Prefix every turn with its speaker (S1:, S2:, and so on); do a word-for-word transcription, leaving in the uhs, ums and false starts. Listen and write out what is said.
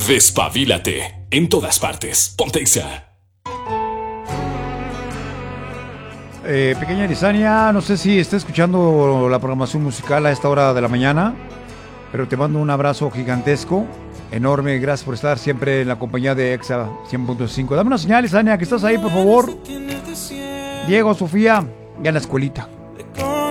S1: Despabilate en todas partes. Ponte Exa.
S2: Eh, pequeña Elisania, no sé si está escuchando la programación musical a esta hora de la mañana, pero te mando un abrazo gigantesco, enorme. Gracias por estar siempre en la compañía de Exa cien punto cinco. Dame una señal, Elisania, que estás ahí, por favor. Diego, Sofía, ya en la escuelita.